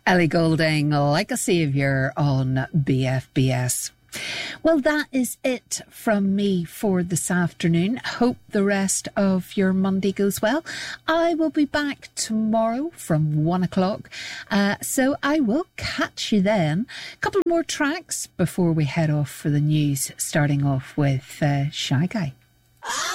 Ellie Goulding, Like a Saviour on BFBS. Well, that is it from me for this afternoon. Hope the rest of your Monday goes well. I will be back tomorrow from 1 o'clock. So I will catch you then. A couple more tracks before we head off for the news, starting off with Shy Guy.